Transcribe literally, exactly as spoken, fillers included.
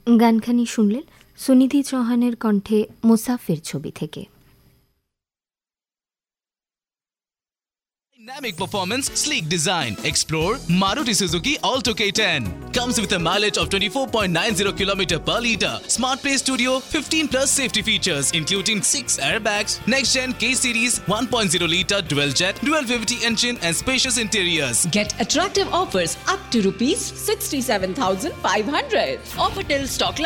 গানখানি শুনলেন সুনিধি চৌহানের কণ্ঠে মুসাফির ছবি থেকে। Dynamic performance, sleek design. Explore Maruti Suzuki Alto K ten. Comes with a mileage of twenty-four point nine zero kilometers per litre. Smart Play Studio, fifteen plus safety features, including six airbags, next-gen K-Series, one point oh litre dual-jet, dual-V V T engine and spacious interiors. Get attractive offers up to rupees sixty-seven thousand five hundred. Offer till stock